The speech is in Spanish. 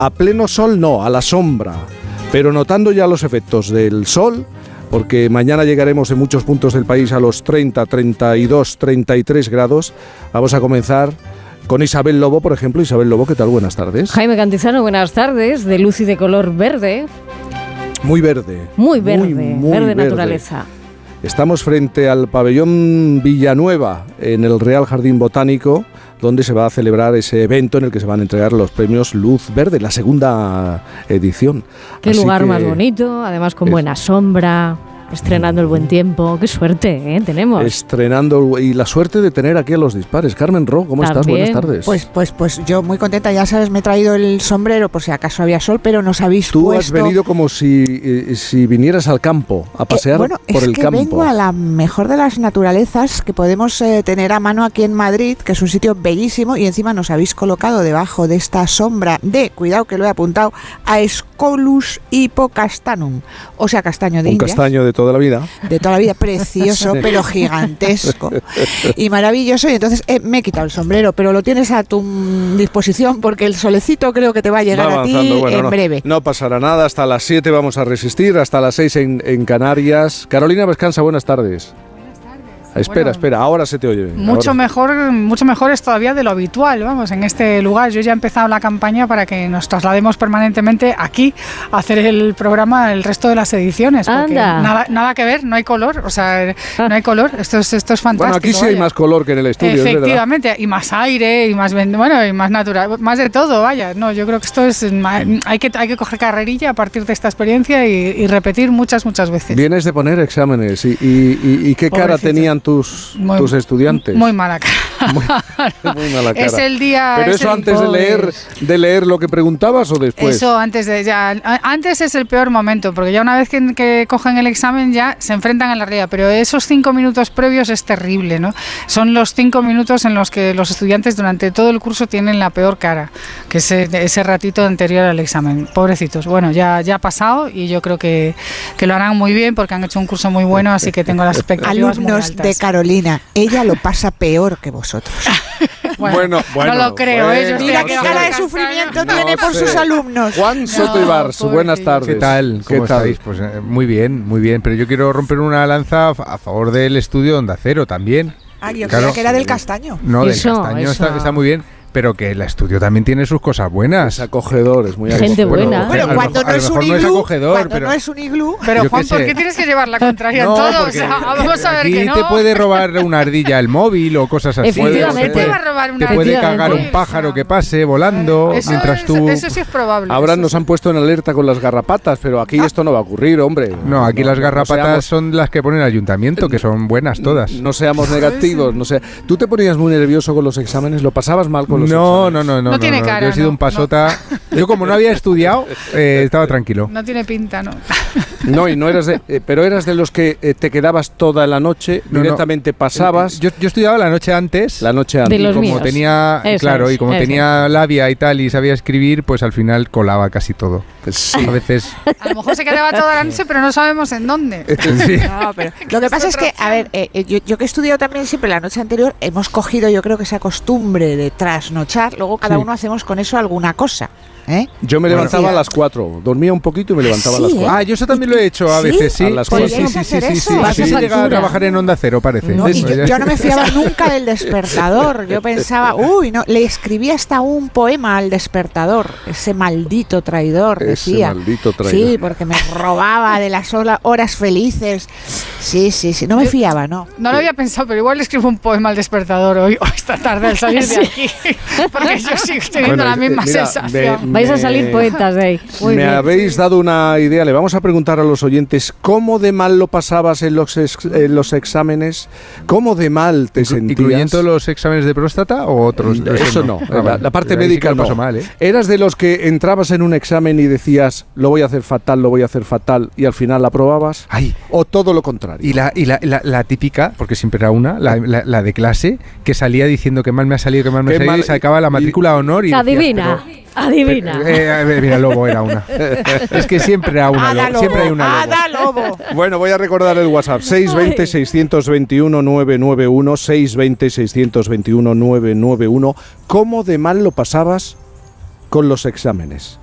A pleno sol no, a la sombra, pero notando ya los efectos del sol, porque mañana llegaremos en muchos puntos del país a los 30, 32, 33 grados. Vamos a comenzar con Isabel Lobo, por ejemplo. Isabel Lobo, ¿qué tal? Buenas tardes. Jaime Cantizano, buenas tardes, de luz y de color verde. Muy verde. Muy verde, muy verde naturaleza. Estamos frente al pabellón Villanueva, en el Real Jardín Botánico, donde se va a celebrar ese evento en el que se van a entregar los premios Luz Verde, la segunda edición. Qué lugar más bonito, además con buena sombra, estrenando el buen tiempo. Qué suerte, tenemos. Estrenando, y la suerte de tener aquí a los dispares. Carmen Ro, ¿cómo estás? Buenas tardes. Pues yo muy contenta, ya sabes, me he traído el sombrero por si acaso había sol, pero nos habéis puesto... Tú has venido como si vinieras al campo, a pasear por el campo. Vengo a la mejor de las naturalezas que podemos tener a mano aquí en Madrid, que es un sitio bellísimo, y encima nos habéis colocado debajo de esta sombra de, cuidado que lo he apuntado, Aesculus hipocastanum, o sea, castaño de un Indias. Castaño de toda la vida. De toda la vida, precioso, pero gigantesco y maravilloso. Y entonces me he quitado el sombrero, pero lo tienes a tu disposición porque el solecito creo que te va a llegar a ti en breve. No pasará nada, hasta las 7 vamos a resistir, hasta las 6 en Canarias. Carolina Vescanza, buenas tardes. Espera, ahora se te oye bien. Mucho mejor es todavía de lo habitual, vamos, en este lugar. Yo ya he empezado la campaña para que nos traslademos permanentemente aquí a hacer el programa el resto de las ediciones, porque nada que ver, no hay color, o sea, no hay color, esto es fantástico. Bueno, aquí sí hay más color que en el estudio, efectivamente, y más aire, y más y más natural, más de todo, vaya. No, yo creo que esto es hay que coger carrerilla a partir de esta experiencia y repetir muchas veces. Vienes de poner exámenes y qué cara tenían tus estudiantes. Muy mala cara. Muy mala cara. Es el día. Pero eso antes de leer lo que preguntabas o después. Eso antes es el peor momento, porque ya una vez que cogen el examen ya se enfrentan a la realidad, pero esos 5 minutos previos es terrible, ¿no? Son los 5 minutos en los que los estudiantes durante todo el curso tienen la peor cara, que es ese ratito anterior al examen. Pobrecitos. Bueno, ya ha pasado y yo creo que lo harán muy bien porque han hecho un curso muy bueno, así que tengo las expectativas muy altas. De Carolina, ella lo pasa peor que vosotros. Bueno, no lo creo. Mira qué cara de sufrimiento tiene por sus alumnos. Juan Soto Ibars, buenas tardes. ¿Qué tal? ¿Cómo estáis? Pues muy bien, pero yo quiero romper una lanza a favor del estudio Onda Cero también. Yo creía que era del Castaño. No, del Castaño está muy bien. Pero que el estudio también tiene sus cosas buenas. Es acogedor, es muy gente acogedor. buena. Bueno, cuando no es un iglú, no es un iglú. Pero Juan, ¿por qué tienes que llevar la contraria en todo? O sea, vamos a ver que no. Aquí te puede robar una ardilla el móvil o cosas así. Efectivamente. Te puede cagar un pájaro que pase volando mientras tú... Eso sí es probable. Ahora nos han puesto en alerta con las garrapatas, pero aquí esto no va a ocurrir, hombre. No, aquí las garrapatas son las que pone el ayuntamiento, que son buenas todas. No seamos negativos, no sé. ¿Tú te ponías muy nervioso con los exámenes? ¿Lo pasabas mal con los exámenes? No tiene cara. Yo he sido un pasota. Yo como no había estudiado, estaba tranquilo. No tiene pinta, ¿no? No, y no eras pero eras de los que te quedabas toda la noche, directamente pasabas. Yo estudiaba la noche antes. De los como míos. Tenía, tenía labia y tal y sabía escribir, pues al final colaba casi todo. Pues sí. A veces. A lo mejor se quedaba toda la noche, pero no sabemos en dónde. Sí. No, pero lo que pasa es que, a ver, yo que he estudiado también siempre la noche anterior, hemos cogido, yo creo que esa costumbre de trasnochar, luego cada uno hacemos con eso alguna cosa. Yo me levantaba a las 4, dormía un poquito y me levantaba a las 4. Yo eso también lo he hecho a veces, sí. A las 4. Sí. Así se llega a trabajar en Onda Cero, parece. No, y yo no me fiaba nunca del despertador. Yo pensaba, le escribí hasta un poema al despertador. Ese maldito traidor, decía. Ese maldito traidor. Sí, porque me robaba de las horas felices. Sí. No me fiaba, ¿no? No lo había pensado, pero igual le escribo un poema al despertador hoy o esta tarde al salir de aquí. Porque yo sigo teniendo la misma sensación. Vais a salir poetas de ahí. Me habéis dado una idea. Le vamos a preguntar a los oyentes cómo de mal lo pasabas en los exámenes, cómo de mal te sentías. ¿Incluyendo los exámenes de próstata o otros? Eso no. La parte médica sí no. Mal, ¿Eras de los que entrabas en un examen y decías lo voy a hacer fatal y al final aprobabas? ¿O todo lo contrario? Y la típica, porque siempre era una, la de clase, que salía diciendo que mal me ha salido, y sacaba la matrícula honor y adivina. Mira, Lobo era una. Es que siempre era una. Siempre hay una Lobo. Bueno, voy a recordar el WhatsApp: 620-621-991, 620-621-991. ¿Cómo de mal lo pasabas con los exámenes?